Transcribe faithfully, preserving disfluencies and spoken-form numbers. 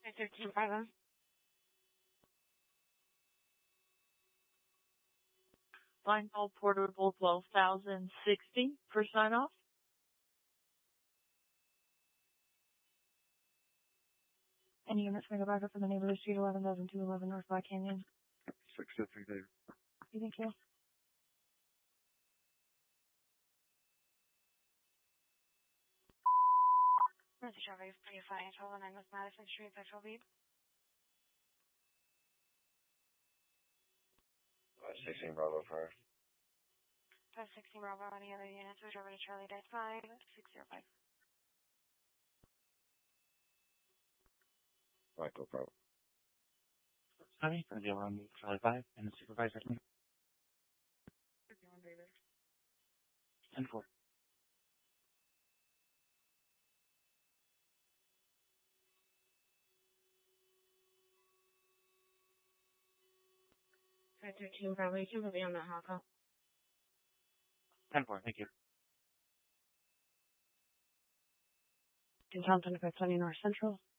thirteen Bravo. Line call portable twelve thousand sixty for sign off. Any units may go back up from the neighborhood street eleven thousand two eleven North Black Canyon. Six two three David. Thank you. North Strawberry pretty fine. twelve oh nine West Madison Street, Petrol Beat. Uh, sixteen Bravo for five sixteen Bravo. Any other units? Switch over to Charlie Dice five six zero five. Michael Bravo. Sorry, for the around Charlie five and the supervisor. And four. five thirteen Bravo. You can put me on that hot call. ten four, thank you. In Compton, five twenty North Central.